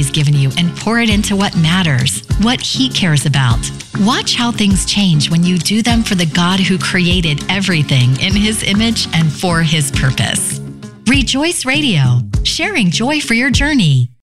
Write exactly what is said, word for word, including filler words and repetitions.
He's given you and pour it into what matters, what He cares about. Watch how things change when you do them for the God who created everything in His image and for His purpose. Rejoice Radio, sharing joy for your journey.